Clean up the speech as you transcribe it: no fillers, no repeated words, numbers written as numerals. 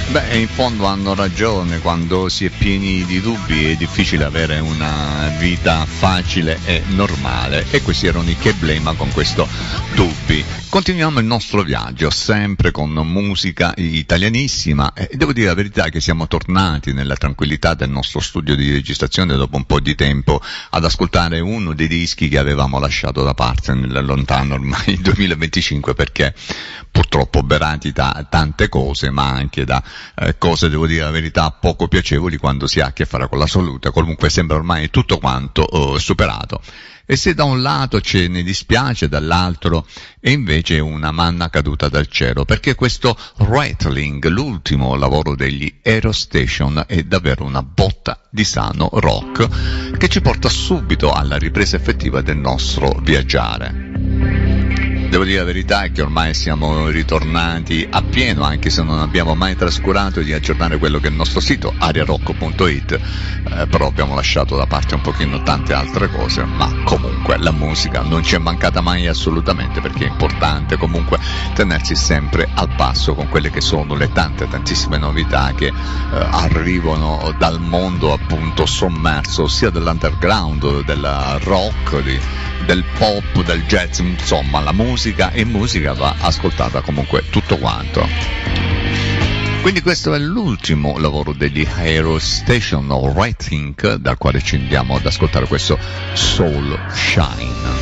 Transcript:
Beh, in fondo hanno ragione, quando si è pieni di dubbi è difficile avere una vita facile e normale, e questi erano i Che Blema con questo Dubbi. Continuiamo il nostro viaggio, sempre con musica italianissima, e devo dire la verità che siamo tornati nella tranquillità del nostro studio di registrazione dopo un po' di tempo ad ascoltare uno dei dischi che avevamo lasciato da parte nel lontano ormai 2025, perché purtroppo berati da tante cose, ma anche da cose, devo dire la verità, poco piacevoli quando si ha a che fare con la salute. Comunque sembra ormai tutto quanto superato. E se da un lato ce ne dispiace, dall'altro è invece una manna caduta dal cielo, perché questo Rattling, l'ultimo lavoro degli Aerostation, è davvero una botta di sano rock che ci porta subito alla ripresa effettiva del nostro viaggiare. Devo dire la verità è che ormai siamo ritornati a pieno, anche se non abbiamo mai trascurato di aggiornare quello che è il nostro sito, ariarocco.it, però abbiamo lasciato da parte un pochino tante altre cose, ma comunque la musica non ci è mancata mai assolutamente, perché è importante comunque tenersi sempre al passo con quelle che sono le tantissime novità che arrivano dal mondo appunto sommerso, sia dell'underground, del rock, del pop, del jazz, insomma la musica va ascoltata comunque tutto quanto. Quindi questo è l'ultimo lavoro degli Aerostation, Rattling, dal quale ci andiamo ad ascoltare questo Soul Shine.